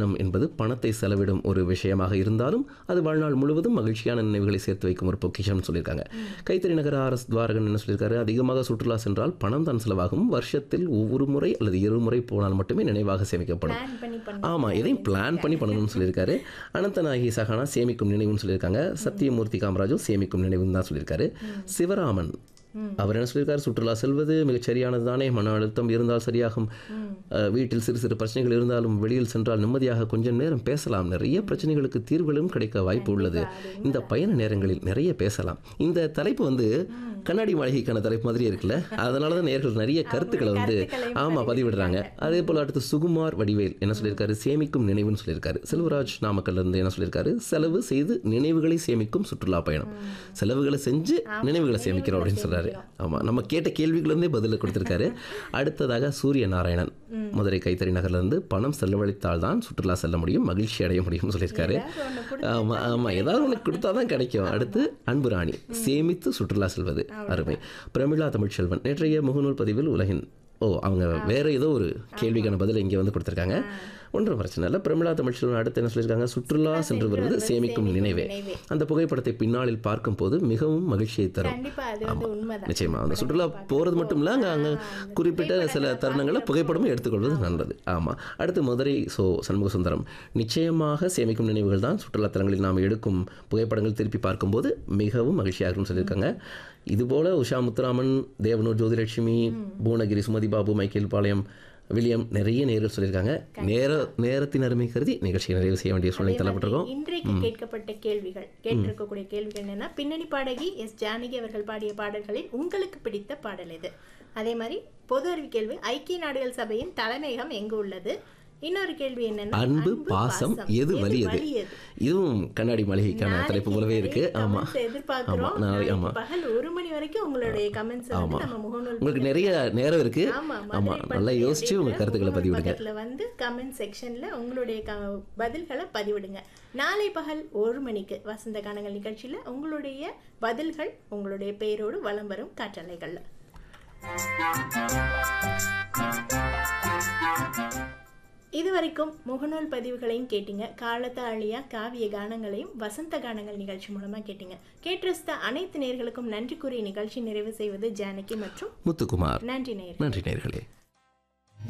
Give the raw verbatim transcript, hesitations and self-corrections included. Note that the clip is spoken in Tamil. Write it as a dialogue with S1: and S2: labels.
S1: பயணம் என்பது பணத்தை செலவிடும் ஒரு விஷயமாக இருந்தாலும் அது வாழ்நாள் முழுவதும் மகிழ்ச்சியான நினைவுகளை சேர்த்து வைக்கும் ஒரு பொக்கிஷம்னு சொல்லியிருக்காங்க. கைத்தறி நகர ஆர் எஸ் துவாரகன் என்ன சொல்லியிருக்காரு, அதிகமாக சுற்றுலா சென்றால் பணம் தான் செலவாகும், வருஷத்தில் ஒவ்வொரு முறை அல்லது இருமுறை போனால் மட்டுமே நினைவாக சேமிக்கப்படும். ஆமாம், எதையும் பிளான் பண்ணி பண்ணணும்னு சொல்லியிருக்காரு. அனந்தநாயகி சகானா சேமிக்கும் நினைவுன்னு சொல்லியிருக்காங்க. சத்தியமூர்த்தி காமராஜும் சேமிக்கும் நினைவுன்னு தான் சொல்லியிருக்காரு. சிவராமன் அவர் என்ன சொல்லியிருக்காரு, சுற்றுலா செல்வது மிகச் சரியானது தானே, மன அழுத்தம் இருந்தால் சரியாகும், வீட்டில் சிறு சிறு பிரச்சனைகள் இருந்தாலும் வெளியில் சென்றால் நிம்மதியாக கொஞ்சம் நேரம் பேசலாம், நிறைய பிரச்சனைகளுக்கு தீர்வுகளும் கிடைக்க வாய்ப்பு உள்ளது, இந்த பயண நேரங்களில் நிறைய பேசலாம். இந்த தலைப்பு வந்து கண்ணாடி மாளிகைக்கான தலைப்பு மாதிரி இருக்குல்ல, அதனால தான் நேயர்கள் நிறைய கருத்துக்களை வந்து ஆமாம் பதிவிடுறாங்க. அதே போல் அடுத்து சுகுமார் வடிவேல் என்ன சொல்லியிருக்காரு, சேமிக்கும் நினைவுன்னு சொல்லியிருக்காரு. செல்வராஜ் நாமக்கல்ல இருந்து என்ன சொல்லியிருக்காரு, செலவு செய்து நினைவுகளை சேமிக்கும் சுற்றுலா பயணம், செலவுகளை செஞ்சு நினைவுகளை சேமிக்கிறோம் அப்படின்னு சொல்றாரு. ஆமாம், நம்ம கேட்ட கேள்விகளிலிருந்தே பதில் கொடுத்திருக்காரு. அடுத்ததாக சூரிய நாராயணன் மதுரை கைத்தறி நகர்ல இருந்து பணம் செலவழித்தால் தான் சுற்றுலா செல்ல முடியும், மகிழ்ச்சி அடைய முடியும்னு சொல்லியிருக்காரு. ஆமாம் ஆமாம் ஏதாவது ஒன்று கொடுத்தா தான் கிடைக்கும். அடுத்து அன்பு ராணி சேமித்து சுற்றுலா செல்வது அருமை. பிரமிளா தமிழ்ச்செல்வன் நேற்றைய முகநூல் பதிவில் உலகின் ஓ அவங்க வேறு ஏதோ ஒரு கேள்விக்கான பதில் இங்கே வந்து கொடுத்துருக்காங்க. ஒன்றும் பிரச்சனை இல்லை. பிரமிளா தமிழ்ச்செல்வன் அடுத்து என்ன சொல்லியிருக்காங்க, சுற்றுலா சென்று வருவது சேமிக்கும் நினைவே, அந்த புகைப்படத்தை பின்னாளில் பார்க்கும் போது மிகவும் மகிழ்ச்சியை தரும். நிச்சயமா அந்த சுற்றுலா போகிறது மட்டும் இல்லை, அங்கே அங்கே குறிப்பிட்ட சில தருணங்களில் புகைப்படமும் எடுத்துக்கொள்வது நல்லது. ஆமாம். அடுத்து மதுரை சோ சண்முக சுந்தரம், நிச்சயமாக சேமிக்கும் நினைவுகள் தான் சுற்றுலா தலங்களில் நாம் எடுக்கும் புகைப்படங்கள் திருப்பி பார்க்கும்போது மிகவும் மகிழ்ச்சியாகும் சொல்லியிருக்காங்க. இதுபோல் உஷா முத்துராமன், தேவனூர் ஜோதிலட்சுமி, புவனகிரி சுமதி பாபு, மைக்கேல் பாளையம், வில்லியம் நிறைய நேர்கள் சொல்லியிருக்காங்க. நேர நேரத்தின் அருமை கருதி நிகழ்ச்சியை நிறைவு செய்ய வேண்டிய சூழ்நிலை தள்ளப்பட்டிருக்கோம்.
S2: இன்றைக்கு கேட்கப்பட்ட கேள்விகள் கேட்டிருக்கக்கூடிய கேள்விகள் என்னன்னா, பின்னணி பாடகி எஸ் ஜானகி அவர்கள் பாடிய பாடல்களில் உங்களுக்கு பிடித்த பாடல் எது? அதே மாதிரி பொது அறிவு கேள்வி, ஐக்கிய நாடுகள் சபையின் தலைமையகம் எங்கு உள்ளது? இன்னொரு கேள்வி என்னன்னா,
S1: அன்பு பாசம் எது வலியது? இதுவும் கண்ணாடி மாளிகைக்கான தலைப்பு போலவே இருக்கு. ஆமா,
S2: எதிர்பார்க்கிறோம். ஆமா, பகல் ஒரு மணி வரைக்கும் உங்களுடைய கமெண்ட்ஸ் வந்து நம்ம முகநூல்
S1: உங்களுக்கு நிறைய நேரம் இருக்கு. ஆமா, நல்லா யோசிச்சு உங்க கருத்துக்களை பதிவிடுங்க.
S2: அதுல வந்து கமெண்ட் செக்ஷன்ல உங்களுடைய பதில்களை பதிவிடுங்க. நாளை பகல் ஒரு மணிக்கு வசந்த கானங்கள் நிகழ்ச்சியில உங்களுடைய பதில்கள் உங்களுடைய பெயரோடு வலம் வரும் காற்றலைகள்ல. இதுவரைக்கும் முகநூல் பதிவுகளையும் கேட்டீங்க, காலத்த அழியா காவிய கானங்களையும் வசந்த கானங்கள் நிகழ்ச்சி மூலமா கேட்டீங்க. கேட்டிருந்த அனைத்து நேயர்களுக்கும் நன்றி கூறிய நிகழ்ச்சி நிறைவு செய்வது ஜானகி மற்றும்
S1: முத்துக்குமார்.
S2: நன்றி நேயர்களே.
S1: நன்றி நேயர்களே.